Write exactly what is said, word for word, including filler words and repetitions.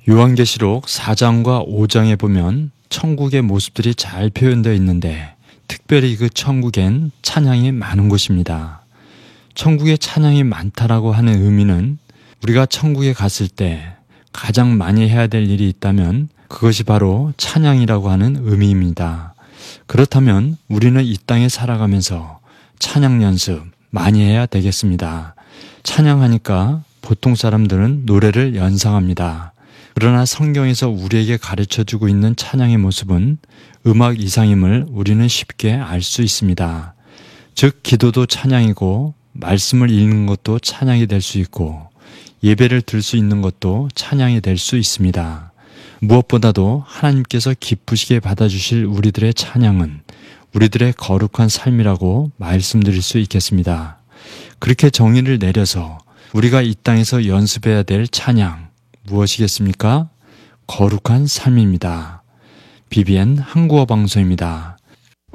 요한계시록 사 장과 오 장에 보면 천국의 모습들이 잘 표현되어 있는데 특별히 그 천국엔 찬양이 많은 곳입니다. 천국에 찬양이 많다라고 하는 의미는 우리가 천국에 갔을 때 가장 많이 해야 될 일이 있다면 그것이 바로 찬양이라고 하는 의미입니다. 그렇다면 우리는 이 땅에 살아가면서 찬양 연습 많이 해야 되겠습니다. 찬양하니까 보통 사람들은 노래를 연상합니다. 그러나 성경에서 우리에게 가르쳐주고 있는 찬양의 모습은 음악 이상임을 우리는 쉽게 알 수 있습니다. 즉 기도도 찬양이고 말씀을 읽는 것도 찬양이 될 수 있고 예배를 들 수 있는 것도 찬양이 될 수 있습니다. 무엇보다도 하나님께서 기쁘시게 받아주실 우리들의 찬양은 우리들의 거룩한 삶이라고 말씀드릴 수 있겠습니다. 그렇게 정의를 내려서 우리가 이 땅에서 연습해야 될 찬양 무엇이겠습니까? 거룩한 삶입니다. 비비엔 한국어 방송입니다.